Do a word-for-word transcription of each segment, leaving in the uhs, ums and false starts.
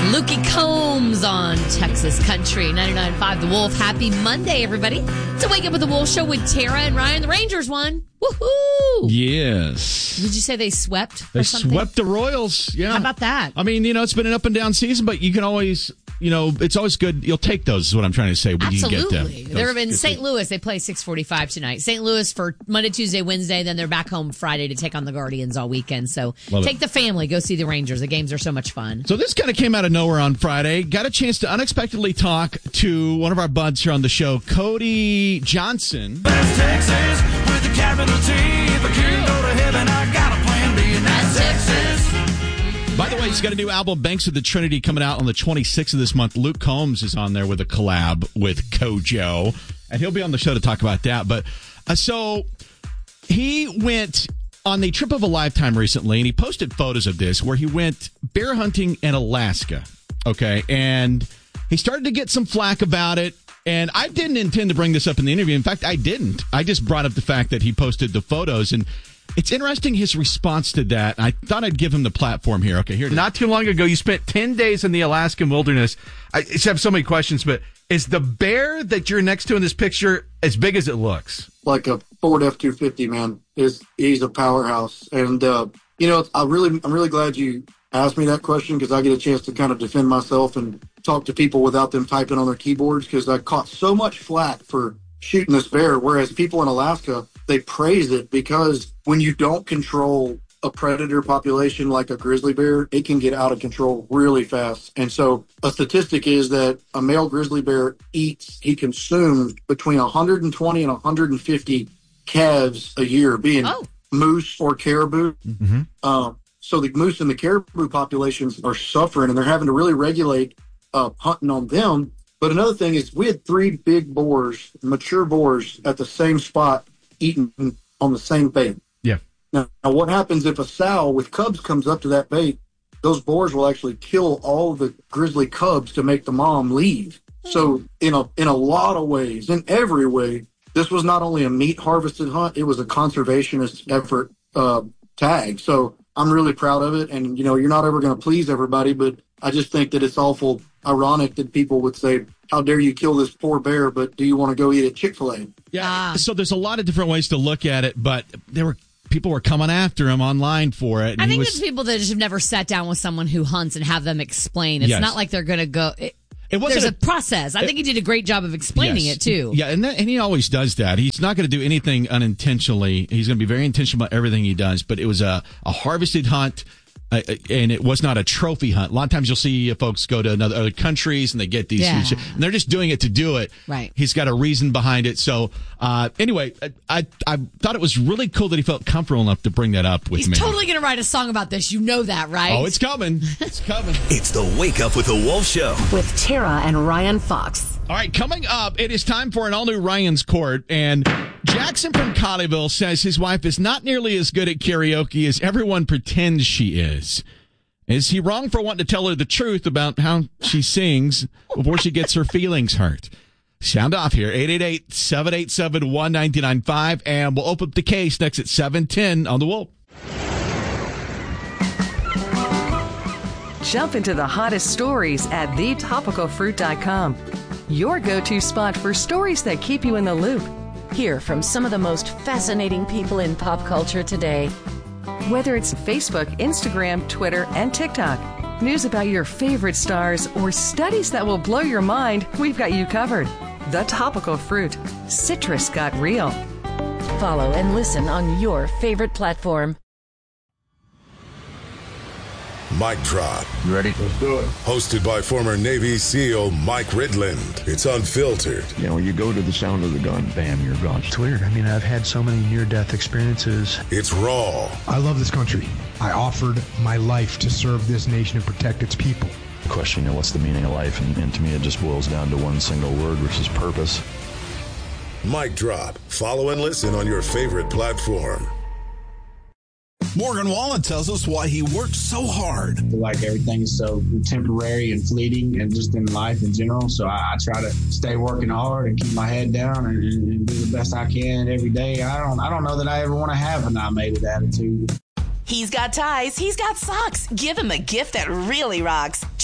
Lukey Combs on Texas Country ninety-nine point five The Wolf. Happy Monday, everybody. It's a Wake Up with the Wolf show with Tara and Ryan. The Rangers won. Woohoo! Yes. Did you say they swept? They or something? swept the Royals. Yeah. How about that? I mean, you know, it's been an up and down season, but you can always, you know, it's always good. You'll take those, is what I'm trying to say. When Absolutely. You get them. They're in Saint Louis. They play six forty-five tonight. Saint Louis for Monday, Tuesday, Wednesday. Then they're back home Friday to take on the Guardians all weekend. So Love take it. the family. Go see the Rangers. The games are so much fun. So this kind of came out of nowhere on Friday. Got a chance to unexpectedly talk to one of our buds here on the show, Cody Johnson. That's Texas with the capital T. If I can't go to heaven, I got a plan B, and that's Texas. By the way, he's got a new album, Banks of the Trinity, coming out on the twenty-sixth of this month. Luke Combs is on there with a collab with Kojo, and he'll be on the show to talk about that. But uh, so he went on the trip of a lifetime recently, and he posted photos of this where he went bear hunting in Alaska. Okay, and he started to get some flack about it. And I didn't intend to bring this up in the interview. In fact, I didn't. I just brought up the fact that he posted the photos. And it's interesting, his response to that. I thought I'd give him the platform here. Okay, here it is. Not too long ago, you spent ten days in the Alaskan wilderness. I just have so many questions, but is the bear that you're next to in this picture as big as it looks? Like a Ford F two fifty, man. Is he's a powerhouse. And, uh, you know, I really, I'm really glad you asked me that question because I get a chance to kind of defend myself and talk to people without them typing on their keyboards because I caught so much flack for shooting this bear, whereas people in Alaska, they praise it because when you don't control a predator population like a grizzly bear, it can get out of control really fast. And so a statistic is that a male grizzly bear eats, he consumes between one hundred twenty and one hundred fifty calves a year, being Oh. moose or caribou. Mm-hmm. Um, so the moose and the caribou populations are suffering, and they're having to really regulate uh, hunting on them. But another thing is we had three big boars, mature boars, at the same spot eating on the same bait. Yeah. Now, now, what happens if a sow with cubs comes up to that bait? Those boars will actually kill all the grizzly cubs to make the mom leave. So in a in a lot of ways, in every way, this was not only a meat harvested hunt, it was a conservationist effort uh, tag. So I'm really proud of it. And, you know, you're not ever going to please everybody, but I just think that it's awful ironic that people would say, how dare you kill this poor bear, but do you want to go eat at Chick-fil-A? Yeah. Ah. So there's a lot of different ways to look at it, but there were people were coming after him online for it. And I he think was, there's people that just have never sat down with someone who hunts and have them explain. It's Yes. not like they're going to go. It, It wasn't there's a, a- process. I it- think he did a great job of explaining Yes. it, too. Yeah, and, that, and he always does that. He's not going to do anything unintentionally. He's going to be very intentional about everything he does, but it was a, a harvested hunt. Uh, and it was not a trophy hunt. A lot of times you'll see folks go to another, other countries and they get these Yeah. huge, and they're just doing it to do it. Right. He's got a reason behind it. So uh, anyway, I, I I thought it was really cool that he felt comfortable enough to bring that up with He's me. totally going to write a song about this. You know that, right? Oh, it's coming. It's coming. It's the Wake Up with the Wolf Show. With Tara and Ryan Fox. All right, coming up, it is time for an all-new Ryan's Court, and Jackson from Colleyville says his wife is not nearly as good at karaoke as everyone pretends she is. Is he wrong for wanting to tell her the truth about how she sings before she gets her feelings hurt? Sound off here, eight eight eight, seven eight seven, one nine nine five, and we'll open up the case next at seven ten on The Wolf. Jump into the hottest stories at the topical fruit dot com. Your go-to spot for stories that keep you in the loop. Hear from some of the most fascinating people in pop culture today. Whether it's Facebook, Instagram, Twitter, and TikTok, news about your favorite stars, or studies that will blow your mind, we've got you covered. The Topical Fruit. Citrus got real. Follow and listen on your favorite platform. Mic Drop. You ready? Let's do it. Hosted by former Navy SEAL Mike Ridland. It's unfiltered. You know, you go to the sound of the gun, bam, you're gone. It's weird. I mean, I've had so many near-death experiences. It's raw. I love this country. I offered my life to serve this nation and protect its people. The question, you know, what's the meaning of life? And, and to me, it just boils down to one single word, which is purpose. Mic Drop. Follow and listen on your favorite platform. Morgan Wallen tells us why he worked so hard. I feel like everything is so temporary and fleeting and just in life in general. So I, I try to stay working hard and keep my head down and, and do the best I can every day. I don't I don't know that I ever want to have an I made it attitude. He's got ties. He's got socks. Give him a gift that really rocks.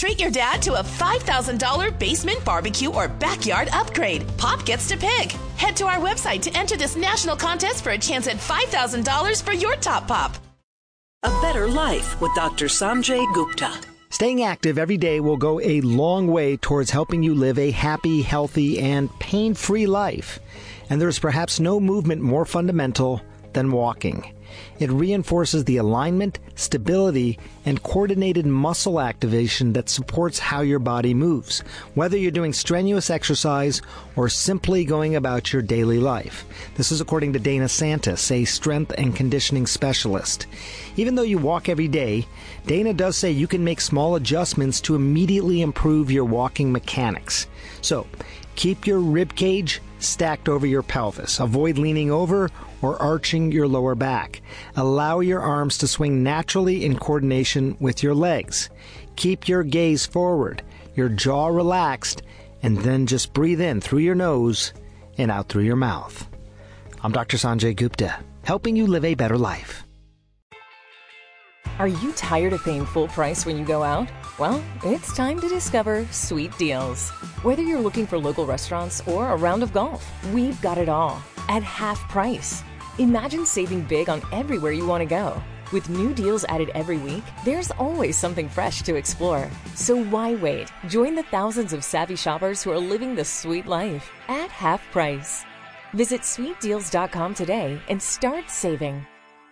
Treat your dad to a five thousand dollars basement barbecue or backyard upgrade. Pop gets to pick. Head to our website to enter this national contest for a chance at five thousand dollars for your top pop. A better life with Doctor Sanjay Gupta. Staying active every day will go a long way towards helping you live a happy, healthy, and pain-free life. And there is perhaps no movement more fundamental than walking. It reinforces the alignment, stability, and coordinated muscle activation that supports how your body moves, whether you're doing strenuous exercise or simply going about your daily life. This is according to Dana Santis, a strength and conditioning specialist. Even though you walk every day, Dana does say you can make small adjustments to immediately improve your walking mechanics. So, keep your rib cage stacked over your pelvis. Avoid leaning over or arching your lower back. Allow your arms to swing naturally in coordination with your legs. Keep your gaze forward, your jaw relaxed, and then just breathe in through your nose and out through your mouth. I'm Doctor Sanjay Gupta, helping you live a better life. Are you tired of paying full price when you go out? Well, it's time to discover Sweet Deals. Whether you're looking for local restaurants or a round of golf, we've got it all at half price. Imagine saving big on everywhere you want to go. With new deals added every week, there's always something fresh to explore. So why wait? Join the thousands of savvy shoppers who are living the sweet life at half price. Visit sweet deals dot com today and start saving.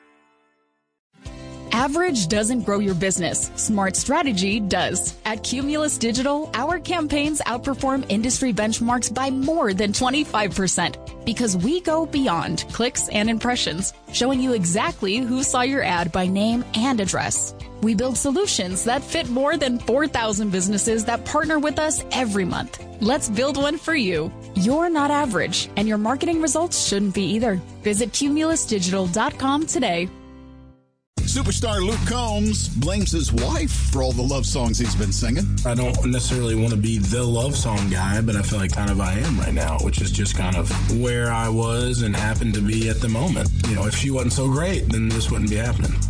Average doesn't grow your business. Smart strategy does. At Cumulus Digital, our campaigns outperform industry benchmarks by more than twenty-five percent because we go beyond clicks and impressions, showing you exactly who saw your ad by name and address. We build solutions that fit more than four thousand businesses that partner with us every month. Let's build one for you. You're not average, and your marketing results shouldn't be either. Visit cumulus digital dot com today. Superstar Luke Combs blames his wife for all the love songs he's been singing. I don't necessarily want to be the love song guy, but I feel like kind of I am right now, which is just kind of where I was and happened to be at the moment. You know, if she wasn't so great, then this wouldn't be happening.